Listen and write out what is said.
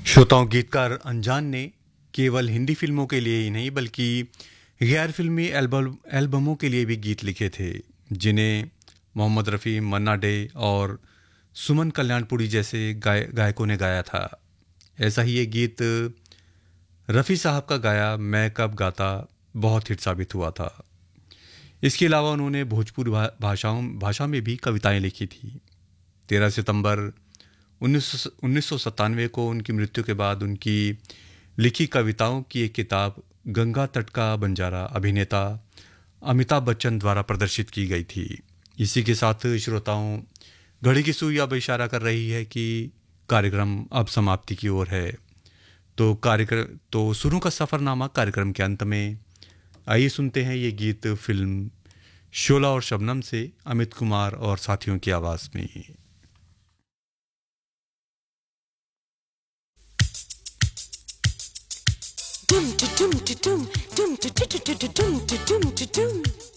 श्रोताओं, गीतकार अनजान ने केवल हिंदी फिल्मों के लिए ही नहीं बल्कि गैर फिल्मी एल्बमों के लिए भी गीत लिखे थे, जिन्हें मोहम्मद रफ़ी, मन्ना डे और सुमन कल्याणपुरी जैसे गायकों ने गाया था। ऐसा ही एक गीत रफ़ी साहब का गाया मैं कब गाता बहुत हिट साबित हुआ था। इसके अलावा उन्होंने भोजपुरी भाषा में भी कविताएं लिखी थी। 13 सितंबर 1997 को उनकी मृत्यु के बाद उनकी लिखी कविताओं की एक किताब गंगा तट का बंजारा अभिनेता अमिताभ बच्चन द्वारा प्रदर्शित की गई थी। इसी के साथ श्रोताओं, घड़ी की सुई अब इशारा कर रही है कि कार्यक्रम अब समाप्ति की ओर है। तो सुरों का सफ़रनामा कार्यक्रम के अंत में आइए सुनते हैं ये गीत फिल्म शोला और शबनम से अमित कुमार और साथियों की आवाज़ में। Dum dum dum dum dum dum dum dum dum dum dum dum.